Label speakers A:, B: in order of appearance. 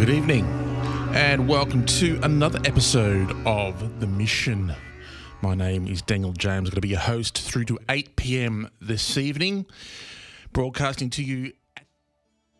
A: good evening, and welcome to another episode of The Mission. My name is Daniel James. I'm going to be your host through to 8 p.m. this evening, broadcasting to you